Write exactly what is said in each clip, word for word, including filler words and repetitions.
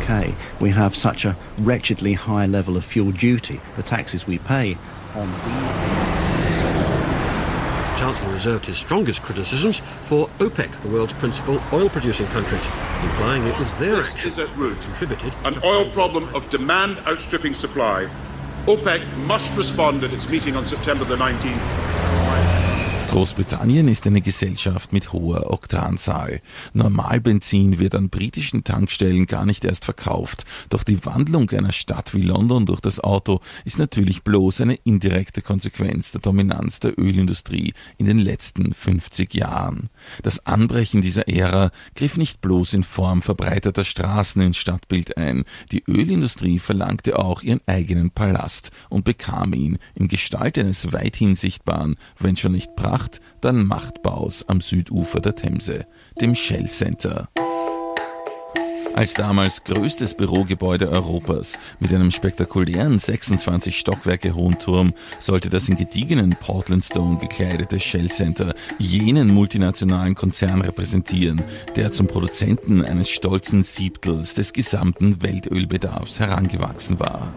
K, we have such a wretchedly high level of fuel duty, the taxes we pay on diesel. The Chancellor reserved his strongest criticisms for OPEC, the world's principal oil-producing countries, implying it was their This is at root contributed an oil problem of demand outstripping supply. OPEC must respond at its meeting on September the nineteenth. Großbritannien ist eine Gesellschaft mit hoher Oktanzahl. Normalbenzin wird an britischen Tankstellen gar nicht erst verkauft. Doch die Wandlung einer Stadt wie London durch das Auto ist natürlich bloß eine indirekte Konsequenz der Dominanz der Ölindustrie in den letzten fünfzig Jahren. Das Anbrechen dieser Ära griff nicht bloß in Form verbreiterter Straßen ins Stadtbild ein. Die Ölindustrie verlangte auch ihren eigenen Palast und bekam ihn in Gestalt eines weithin sichtbaren, wenn schon nicht Pracht, dann Machtbaus am Südufer der Themse, dem Shell Center. Als damals größtes Bürogebäude Europas mit einem spektakulären sechsundzwanzig Stockwerke hohen Turm sollte das in gediegenen Portland Stone gekleidete Shell Center jenen multinationalen Konzern repräsentieren, der zum Produzenten eines stolzen Siebtels des gesamten Weltölbedarfs herangewachsen war.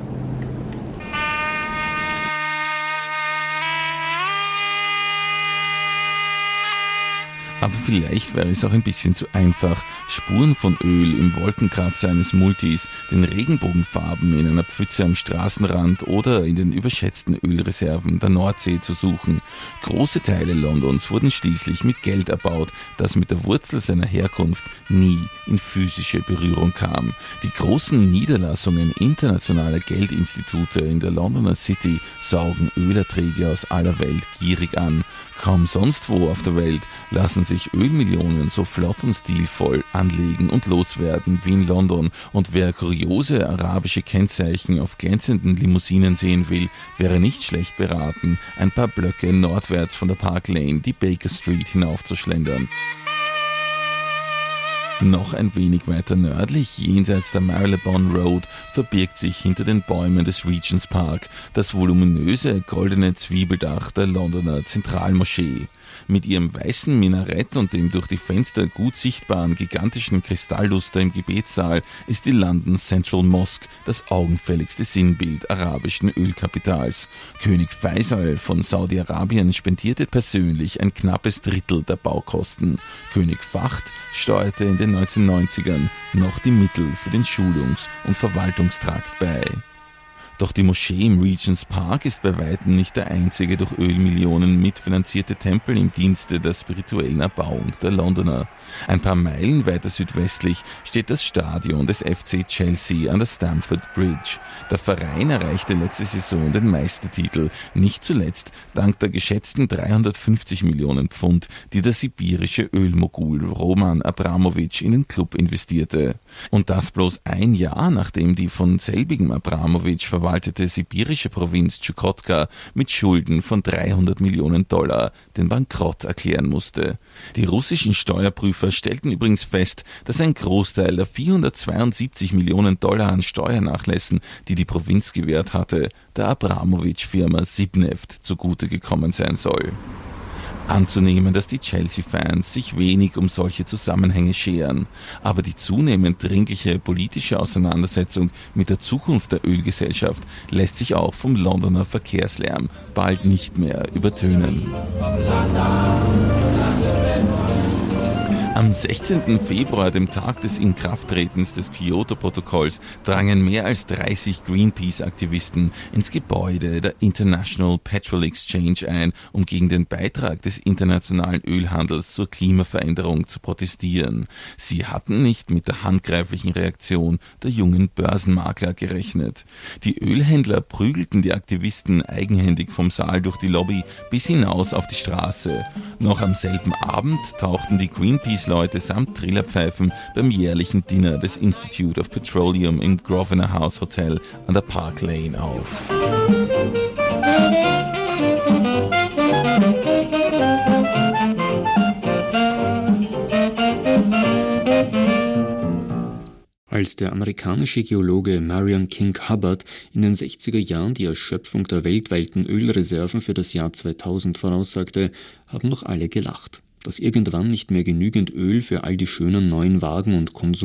Aber vielleicht wäre es auch ein bisschen zu einfach, Spuren von Öl im Wolkenkratzer eines Multis, den Regenbogenfarben in einer Pfütze am Straßenrand oder in den überschätzten Ölreserven der Nordsee zu suchen. Große Teile Londons wurden schließlich mit Geld erbaut, das mit der Wurzel seiner Herkunft nie in physische Berührung kam. Die großen Niederlassungen internationaler Geldinstitute in der Londoner City saugen Ölerträge aus aller Welt gierig an. Kaum sonst wo auf der Welt lassen sich Ölmillionen so flott und stilvoll anlegen und loswerden wie in London. Und wer kuriose arabische Kennzeichen auf glänzenden Limousinen sehen will, wäre nicht schlecht beraten, ein paar Blöcke nordwärts von der Park Lane die Baker Street hinaufzuschlendern. Noch ein wenig weiter nördlich, jenseits der Marylebone Road, verbirgt sich hinter den Bäumen des Regent's Park das voluminöse goldene Zwiebeldach der Londoner Zentralmoschee. Mit ihrem weißen Minarett und dem durch die Fenster gut sichtbaren gigantischen Kristallluster im Gebetssaal ist die London Central Mosque das augenfälligste Sinnbild arabischen Ölkapitals. König Faisal von Saudi-Arabien spendierte persönlich ein knappes Drittel der Baukosten. König Fahd steuerte in den neunzehnhundertneunzigern noch die Mittel für den Schulungs- und Verwaltungstrakt bei. Doch die Moschee im Regent's Park ist bei weitem nicht der einzige durch Ölmillionen mitfinanzierte Tempel im Dienste der spirituellen Erbauung der Londoner. Ein paar Meilen weiter südwestlich steht das Stadion des F C Chelsea an der Stamford Bridge. Der Verein erreichte letzte Saison den Meistertitel, nicht zuletzt dank der geschätzten dreihundertfünfzig Millionen Pfund, die der sibirische Ölmogul Roman Abramowitsch in den Club investierte. Und das bloß ein Jahr, nachdem die von selbigem Abramowitsch verwaltete sibirische Provinz Tschukotka mit Schulden von dreihundert Millionen Dollar den Bankrott erklären musste. Die russischen Steuerprüfer stellten übrigens fest, dass ein Großteil der vierhundertzweiundsiebzig Millionen Dollar an Steuernachlässen, die die Provinz gewährt hatte, der Abramowitsch-Firma Sibneft zugute gekommen sein soll. Anzunehmen, dass die Chelsea-Fans sich wenig um solche Zusammenhänge scheren. Aber die zunehmend dringliche politische Auseinandersetzung mit der Zukunft der Ölgesellschaft lässt sich auch vom Londoner Verkehrslärm bald nicht mehr übertönen. Am sechzehnten Februar, dem Tag des Inkrafttretens des Kyoto-Protokolls, drangen mehr als dreißig Greenpeace-Aktivisten ins Gebäude der International Petrol Exchange ein, um gegen den Beitrag des internationalen Ölhandels zur Klimaveränderung zu protestieren. Sie hatten nicht mit der handgreiflichen Reaktion der jungen Börsenmakler gerechnet. Die Ölhändler prügelten die Aktivisten eigenhändig vom Saal durch die Lobby bis hinaus auf die Straße. Noch am selben Abend tauchten die Greenpeace Leute samt Trillerpfeifen beim jährlichen Dinner des Institute of Petroleum im Grosvenor House Hotel an der Park Lane auf. Als der amerikanische Geologe Marion King Hubbard in den sechziger Jahren die Erschöpfung der weltweiten Ölreserven für das Jahr zweitausend voraussagte, haben noch alle gelacht. Dass irgendwann nicht mehr genügend Öl für all die schönen neuen Wagen und Konsum